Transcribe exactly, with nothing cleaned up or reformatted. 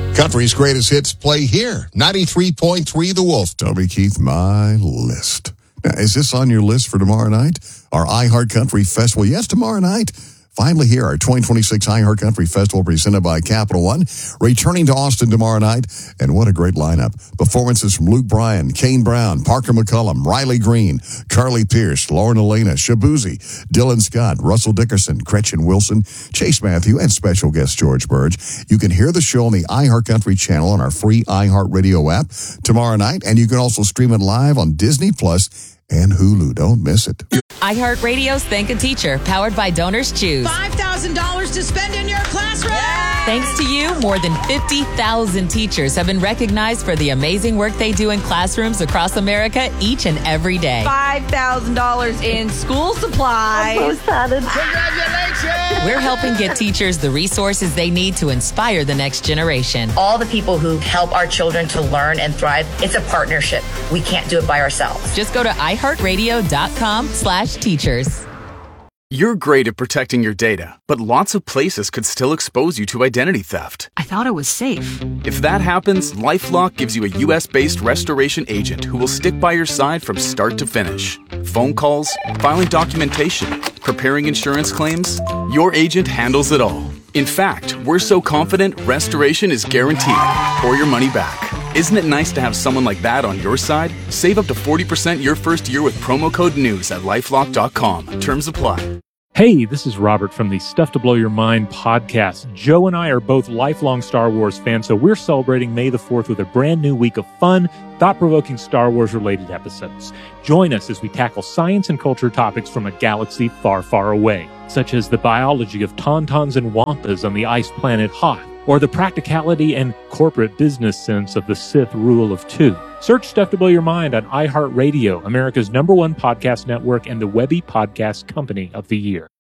Country's greatest hits play here. ninety-three point three The Wolf. Toby Keith, my list. Now, is this on your list for tomorrow night? Our iHeart Country Festival. Yes, tomorrow night. Finally here, our twenty twenty-six iHeart Country Festival presented by Capital One. Returning to Austin tomorrow night. And what a great lineup. Performances from Luke Bryan, Kane Brown, Parker McCullum, Riley Green, Carly Pierce, Lauren Elena, Shabuzi, Dylan Scott, Russell Dickerson, Gretchen Wilson, Chase Matthew, and special guest George Burge. You can hear the show on the iHeart Country channel on our free iHeart Radio app tomorrow night. And you can also stream it live on Disney Plus and Hulu. Don't miss it. iHeartRadio's Thank a Teacher, powered by Donors Choose. five thousand dollars to spend in your classroom. Thanks to you, more than fifty thousand teachers have been recognized for the amazing work they do in classrooms across America each and every day. five thousand dollars in school supplies. I'm so excited. Congratulations! We're helping get teachers the resources they need to inspire the next generation. All the people who help our children to learn and thrive, it's a partnership. We can't do it by ourselves. Just go to iHeartRadio.com slash teachers. You're great at protecting your data, but lots of places could still expose you to identity theft. I thought it was safe. If that happens, LifeLock gives you a U S-based restoration agent who will stick by your side from start to finish. Phone calls, filing documentation, preparing insurance claims, your agent handles it all. In fact, we're so confident restoration is guaranteed or your money back. Isn't it nice to have someone like that on your side? Save up to forty percent your first year with promo code NEWS at lifelock dot com. Terms apply. Hey, this is Robert from the Stuff to Blow Your Mind podcast. Joe and I are both lifelong Star Wars fans, so we're celebrating May the fourth with a brand new week of fun, thought-provoking Star Wars-related episodes. Join us as we tackle science and culture topics from a galaxy far, far away, such as the biology of tauntauns and wampas on the ice planet Hoth, or the practicality and corporate business sense of the Sith rule of two. Search Stuff to Blow Your Mind on iHeartRadio, America's number one podcast network and the Webby Podcast Company of the Year.